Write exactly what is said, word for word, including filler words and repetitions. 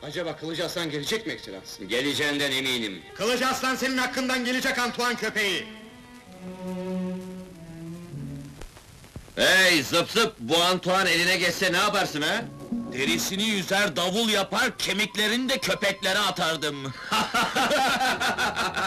Acaba Kılıcı Aslan gelecek mi Ekselans? Geleceğinden eminim. Kılıcı Aslan senin hakkından gelecek Antoine köpeği! Hey zıp zıp, bu Antoine eline geçse ne yaparsın ha? Derisini yüzer, davul yapar, kemiklerini de köpeklere atardım.